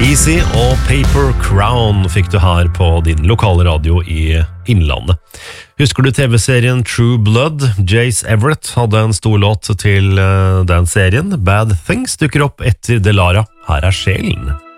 Easy og Paper Crown fikk du her på din lokale radio i Innlandet. Husker du TV-serien True Blood? Jace Everett hadde en stor låt til den serien. Bad Things dukker opp etter Delara. Her er sjelen.